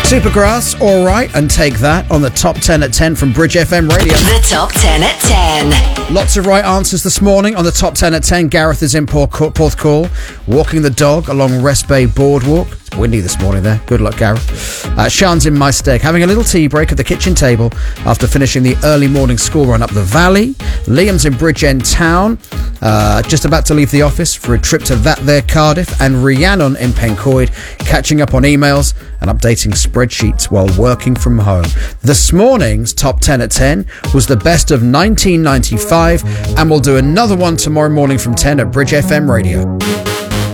Supergrass, All Right, and Take That on the Top 10 at 10 from Bridge FM Radio. The Top 10 at 10. Lots of right answers this morning on the Top 10 at 10. Gareth is in Porthcawl, walking the dog along Rest Bay Boardwalk. It's windy this morning there. Good luck, Gareth. Sean's in My Steg, having a little tea break at the kitchen table after finishing the early morning school run up the valley. Liam's in Bridgend Town, just about to leave the office for a trip to that there Cardiff. And Rhiannon in Pencoed, catching up on emails and updating spreadsheets while working from home. This morning's Top 10 at 10 was the best of 1995, and we'll do another one tomorrow morning from 10 at Bridge FM Radio.